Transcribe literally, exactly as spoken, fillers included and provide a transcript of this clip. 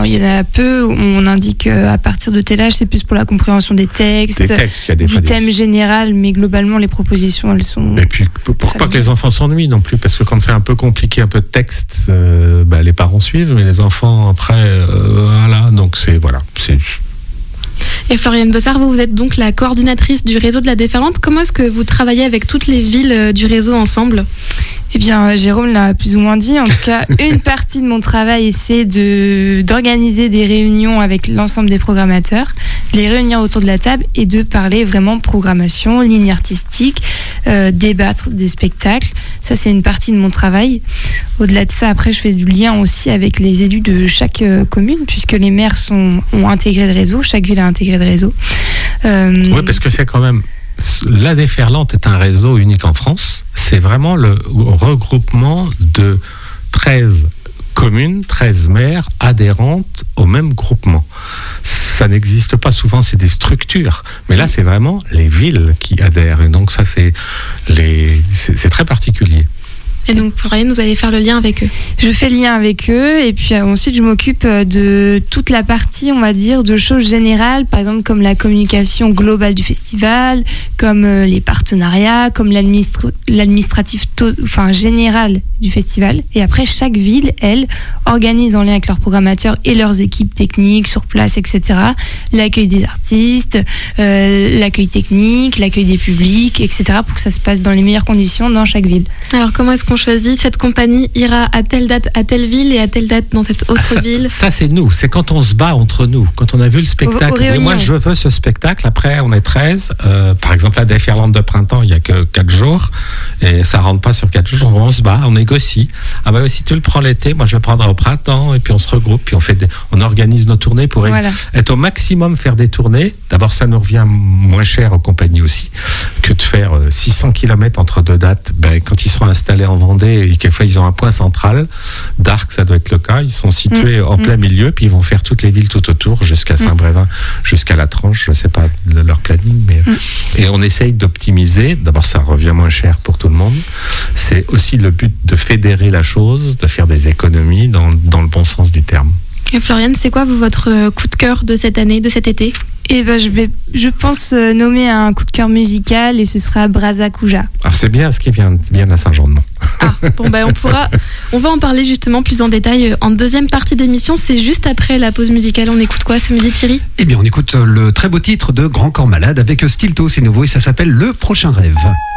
bien, il y en a peu. On indique à partir de tel âge, c'est plus pour la compréhension des textes, des textes il y a des du thème des... général, mais globalement, les propositions, elles sont... Et puis, pour pas que les enfants s'ennuient non plus, parce que quand c'est un peu compliqué, un peu de texte, euh, bah, les parents suivent, mais les enfants, après, euh, voilà, donc c'est... Voilà, c'est... Et Floriane Bossard, vous, vous êtes donc la coordinatrice du réseau de la déferlante. Comment est-ce que vous travaillez avec toutes les villes du réseau ensemble ? Eh bien, Jérôme l'a plus ou moins dit. En tout cas, une partie de mon travail, c'est de, d'organiser des réunions avec l'ensemble des programmateurs, de les réunir autour de la table et de parler vraiment programmation, ligne artistique, euh, débattre des spectacles. Ça, c'est une partie de mon travail. Au-delà de ça, après, je fais du lien aussi avec les élus de chaque euh, commune, puisque les maires sont, ont intégré le réseau, chaque ville a intégré le réseau. Euh, oui, parce que c'est quand même... La Déferlante est un réseau unique en France. C'est vraiment le regroupement de treize communes, treize maires adhérentes au même groupement. Ça n'existe pas souvent, c'est des structures. Mais là, c'est vraiment les villes qui adhèrent. Et donc ça, c'est, les... c'est, c'est très particulier. Et donc, Floriane, vous allez faire le lien avec eux. Je fais le lien avec eux et puis euh, ensuite je m'occupe de toute la partie, on va dire, de choses générales, par exemple comme la communication globale du festival, comme euh, les partenariats, comme l'administra- l'administratif to- enfin, général du festival. Et après, chaque ville, elle, organise en lien avec leurs programmateurs et leurs équipes techniques sur place, et cetera, l'accueil des artistes, euh, l'accueil technique, l'accueil des publics, et cetera, pour que ça se passe dans les meilleures conditions dans chaque ville. Alors, comment est-ce qu'on choisit cette compagnie ira à telle date à telle ville et à telle date dans cette autre ah, ça, ville? Ça, c'est nous. C'est quand on se bat entre nous. Quand on a vu le spectacle, au, au et moi, je veux ce spectacle. Après, on est treize. Euh, par exemple, la Déferlante de printemps, il n'y a que quatre jours. Et ça ne rentre pas sur quatre jours. On se bat, on négocie. Ah bah, si tu le prends l'été, moi, je le prendrai au printemps. Et puis, on se regroupe. Puis, on, fait des, on organise nos tournées pour voilà. être au maximum, faire des tournées. D'abord, ça nous revient moins cher aux compagnies aussi que de faire six cents kilomètres entre deux dates. Ben, quand ils seront installés en Vendée, et quelquefois, ils ont un point central. D'Arc, ça doit être le cas. Ils sont situés mmh. en plein milieu, puis ils vont faire toutes les villes tout autour, jusqu'à Saint-Brévin, jusqu'à la Tranche. Je ne sais pas leur planning, mais mmh. et on essaye d'optimiser. D'abord, ça revient moins cher pour tout le monde. C'est aussi le but de fédérer la chose, de faire des économies dans, dans le bon sens du terme. Et Floriane, c'est quoi vous, votre coup de cœur de cette année, de cet été? Eh ben, je vais, je pense euh, nommer un coup de cœur musical et ce sera Braza Kuja. Ah, c'est bien ce qui vient, vient de la Saint-Jean-de-Mont. Ah, bon ben on pourra, on va en parler justement plus en détail en deuxième partie d'émission. C'est juste après la pause musicale. On écoute quoi ce midi, Thierry? Eh bien, on écoute le très beau titre de Grand Corps Malade avec Stilto, c'est nouveau et ça s'appelle Le Prochain Rêve.